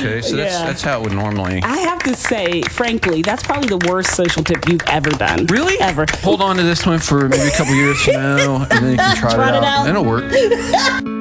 Okay, so that's how it would normally. I have to say, frankly, that's probably the worst social tip you've ever done. Really? Ever. Hold on to this one for maybe a couple years from now, and then you can try it out. And then it'll work.